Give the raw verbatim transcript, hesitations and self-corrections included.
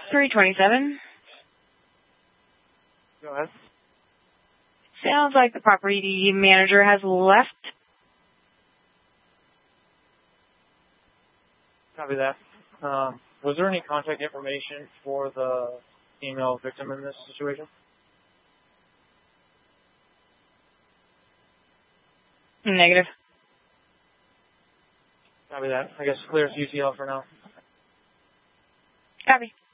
three twenty-seven. Go ahead. Sounds like the property manager has left. Copy that. Um, was there any contact information for the female victim in this situation? Negative. Copy that. I guess clear C C L for now. Copy.